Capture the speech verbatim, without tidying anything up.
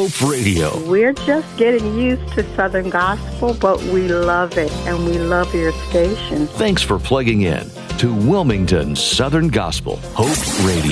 Hope Radio. We're just getting used to Southern Gospel, but we love it, and we love your station. Thanks for plugging in to Wilmington Southern Gospel Hope Radio.